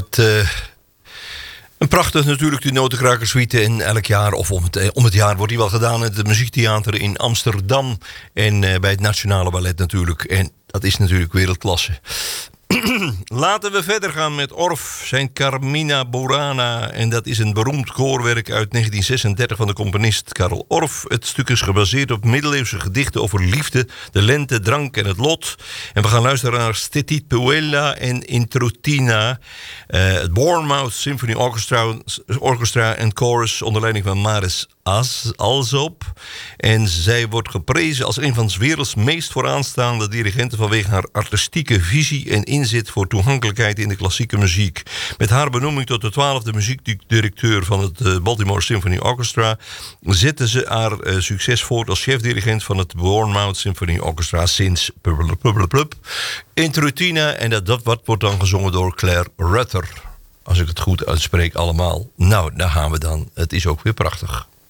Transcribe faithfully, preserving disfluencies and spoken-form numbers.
Het, uh, een prachtig natuurlijk, de Notenkrakerssuite. En elk jaar, of om het, om het jaar, wordt die wel gedaan in het Muziektheater in Amsterdam. En uh, bij het Nationale Ballet natuurlijk. En dat is natuurlijk wereldklasse. Laten we verder gaan met Orff, zijn Carmina Burana. En dat is een beroemd koorwerk uit negentien zesendertig van de componist Karl Orff. Het stuk is gebaseerd op middeleeuwse gedichten over liefde, de lente, drank en het lot. En we gaan luisteren naar Stetit Puella en Intrutina. Uh, het Bournemouth Symphony Orchestra, Orchestra en Chorus onder leiding van Maris Alsop. En zij wordt geprezen als een van 's werelds meest vooraanstaande dirigenten vanwege haar artistieke visie en inzet voor toegankelijkheid in de klassieke muziek. Met haar benoeming tot de twaalfde muziekdirecteur van het Baltimore Symphony Orchestra zette ze haar uh, succes voort als chefdirigent van het Bournemouth Symphony Orchestra sinds Intrutina. En dat, dat wat wordt dan gezongen door Claire Rutter. Als ik het goed uitspreek allemaal. Nou, daar gaan we dan. Het is ook weer prachtig.